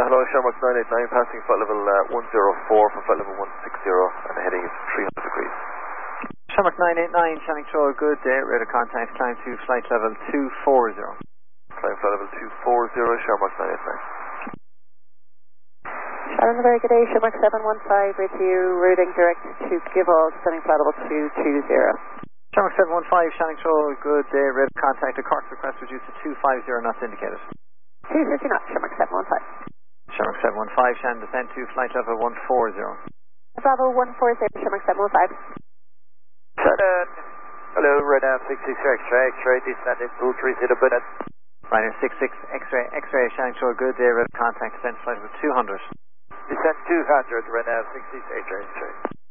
hello, Shamrock 989, passing flight level 104 for flight level 160 and the heading is 300 degrees. Shamrock 989, Channing Control, good day, radar contact, climb to flight level 240. Climb flight level 240, Shamrock 989. Sharon, a very good day, Shamrock 715 with you, routing direct to Givall, sending flight level 220. Shamrock 715, Channing Control, good day, radar contact, a Cork request reduced to 250 knots indicated. 250 knots, Shamrock 715. Shamrock 715, Shannon, descend to flight level 140. Bravo 140, Shamrock 715. Shannon. Hello, radar 66 X-ray, descend into 30 minutes. Ryanair 66 X-ray, Shannon Control, good day, radar contact, descend to flight level 200. Descend 200, radar 66 X-ray.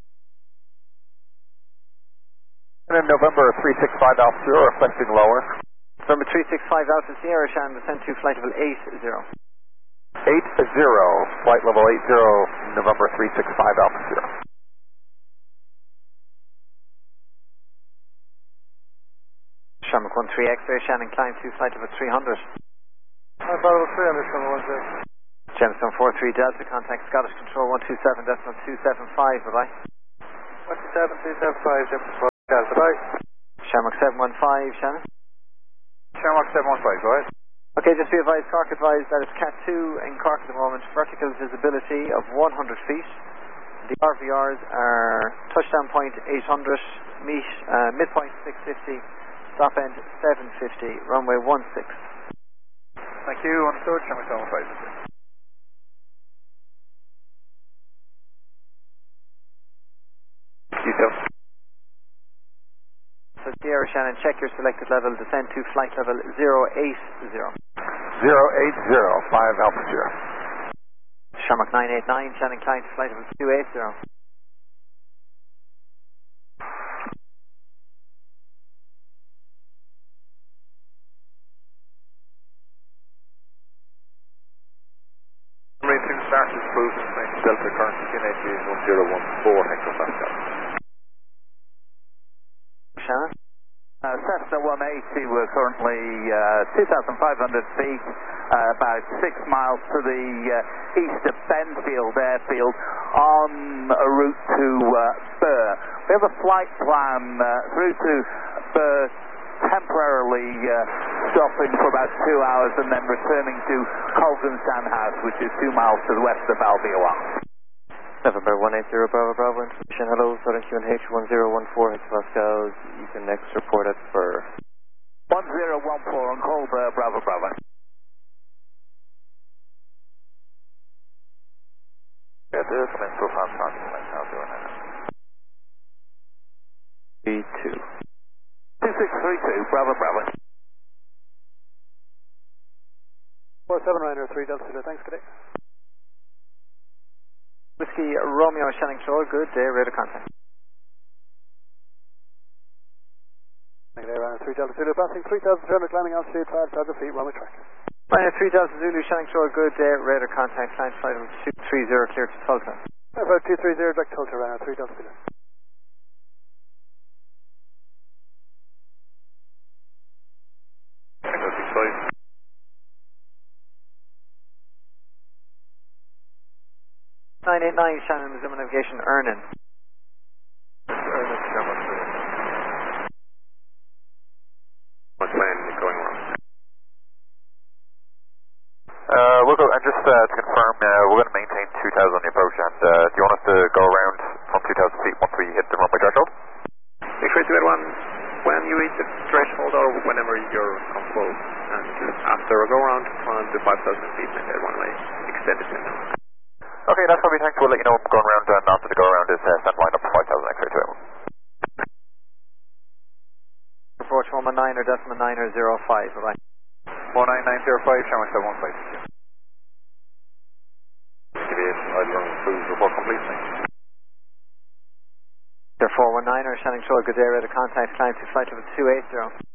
And in November 365 Alpha Zero, requesting lower. November 365 Alpha Sierra, Shannon, descend to flight level 80. 80, flight level 80, November 365 Alpha Zero. Shamrock 13 X-ray, Shannon, climb to flight level 300. Flight level 300, Shamrock 13. Gemstone 43 Delta, contact Scottish Control 127.275, bye-bye. 127.275, Gemstone 43 Delta, bye. Shamrock 715, Shannon. Shamrock 715, go ahead. Okay, just be advised, Cork advised that it's Cat 2 in Cork at the moment, vertical visibility of 100 feet. The RVRs are touchdown point 800, midpoint 650, stop end 750, runway 16. Thank you, understood, Shamrock 715. Detail. So Sierra, Shannon, check your selected level, descend to flight level 080. 080, 5 Alpha Zero. Shamrock 989, Shannon, climb to flight level 280. Rating started cruising, Delta current QNH is 1014 hectopascal. Shannon? Cessna 180, we're currently 2,500 feet, about 6 miles to the east of Benfield Airfield on a route to Birr. We have a flight plan through to Birr, temporarily stopping for about 2 hours and then returning to Colgan Sandhouse, which is 2 miles to the west of Albion. November 180 Bravo, information, hello, Southern QNH 1014 hectopascals, you can next report at Birr. 1014 on call Birr, Bravo. Yeah, this is profile parking like now, doing that. 32. 2632, Bravo. 47 Ryanair 3 Delta Zulu, thanks, good day. Whiskey Romeo, Shannon Control, good day, radar contact. Good day, Ryanair 3 Delta Zulu, passing 3,300, climbing altitude, 5,000 feet, runway track. Ryanair 3 Delta Zulu, Shannon Control, good day, radar contact, climb to flight level 230, clear to Tulsa. 230, direct Tulsa, Ryanair 3 Delta Zulu. Echo 65. 989, Shannon, resume navigation, Ernin. Ernin, Shamrock 3. What's land going wrong? We'll go, and just to confirm, we're going to maintain 2,000 on the approach, and do you want us to go around from 2,000 feet once we hit the runway threshold? Make sure to get one when you reach the threshold or whenever you're comfortable, and after a go around on the 5,000 feet and then one way, extend it in. Okay, that's probably thanks. We'll let you know when we're going around, and after the go around is stand line up for 5,000 X-ray to it. Approach 119 or decimal 9 or 05, bye-bye. 19905, Shamrock 715. Deviation, Idler Cruise report complete, thanks. They're 419 or Shannon Control, good day, radar contact, climb to flight level 280.